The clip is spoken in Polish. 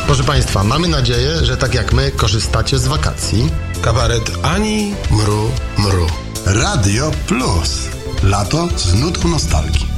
Proszę Państwa, mamy nadzieję, że tak jak my korzystacie z wakacji. Kabaret Ani Mru Mru. Radio Plus. Lato z nutką nostalgii.